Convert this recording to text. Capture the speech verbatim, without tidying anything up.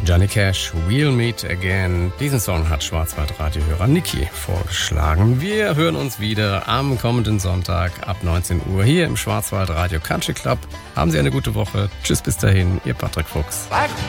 Johnny Cash, We'll Meet Again. Diesen Song hat Schwarzwaldradio-Hörer Niki vorgeschlagen. Wir hören uns wieder am kommenden Sonntag ab neunzehn Uhr hier im Schwarzwaldradio Country Club. Haben Sie eine gute Woche. Tschüss, bis dahin, Ihr Patrick Fuchs.